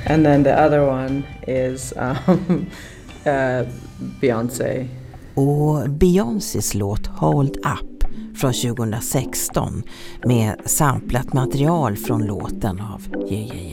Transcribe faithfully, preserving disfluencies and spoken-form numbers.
And then the other one is um, uh, Beyoncé. Och Beyoncés låt Hold Up från tjugohundrasexton med samplat material från låten av Yeah Yeah Yeah.